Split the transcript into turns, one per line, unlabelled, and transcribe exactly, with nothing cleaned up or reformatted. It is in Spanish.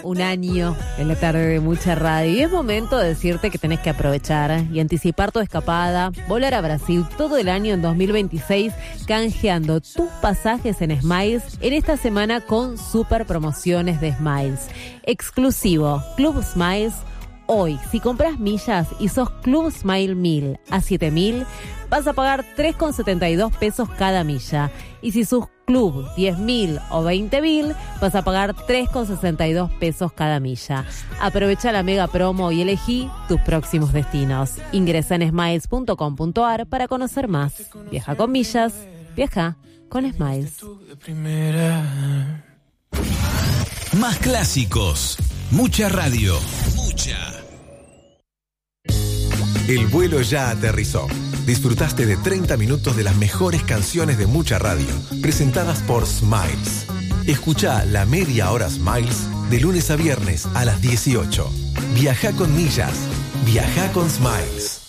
un año en la tarde de Mucha Radio y es momento de decirte que tenés que aprovechar y anticipar tu escapada, volar a Brasil todo el año en dos mil veintiséis, canjeando tus pasajes en Smiles en esta semana con super promociones de Smiles. Exclusivo, Club Smiles. Hoy, si compras millas y sos Club Smile mil a siete mil, vas a pagar tres con setenta y dos pesos cada milla. Y si sos Club diez mil o veinte mil, vas a pagar tres con sesenta y dos pesos cada milla. Aprovecha la mega promo y elegí tus próximos destinos. Ingresa en smiles punto com punto a r para conocer más. Viaja con millas, viaja con Smiles.
Más clásicos. Mucha radio. Mucha.
El vuelo ya aterrizó. Disfrutaste de treinta minutos de las mejores canciones de Mucha Radio, presentadas por Smiles. Escuchá la media hora Smiles de lunes a viernes a las dieciocho. Viajá con millas. Viajá con Smiles.